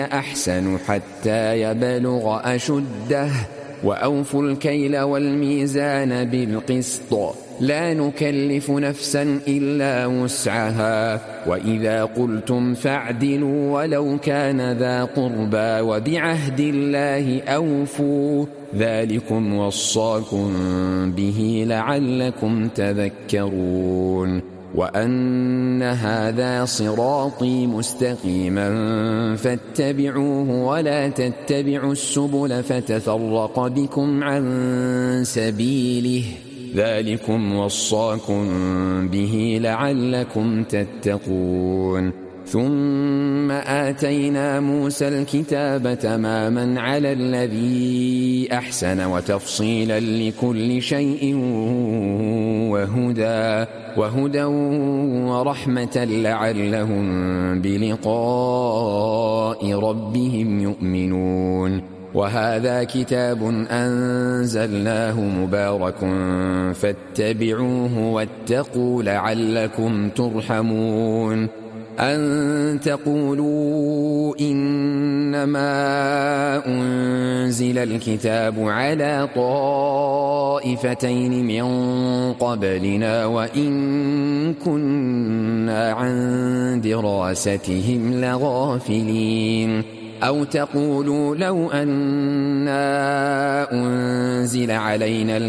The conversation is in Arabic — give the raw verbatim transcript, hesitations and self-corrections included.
أحسن حتى يبلغ أشده وأوفوا الكيل والميزان بالقسط لا نكلف نفسا إلا وسعها وإذا قلتم فاعدلوا ولو كان ذا قربى وبعهد الله أوفوا ذلكم وصاكم به لعلكم تذكرون وأن هذا صراطي مستقيما فاتبعوه ولا تتبعوا السبل فتفرق بكم عن سبيله ذلكم وصاكم به لعلكم تتقون ثم آتينا موسى الكتاب تماما على الذي أحسن وتفصيلا لكل شيء وهدى وهدى ورحمة لعلهم بلقاء ربهم يؤمنون وهذا كتاب أنزلناه مبارك فاتبعوه واتقوا لعلكم ترحمون أن تقولوا إنما أنزل الكتاب على طائفتين من قبلنا وإن كنا عن دراستهم لغافلين أو تقولوا لو أنا أنزل علينا